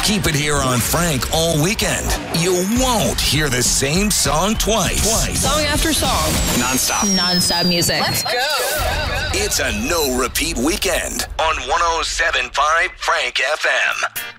Keep it here on Frank all weekend. You won't hear the same song twice. Song after song. Non-stop music. Let's go. It's a no repeat weekend on 107.5 Frank FM.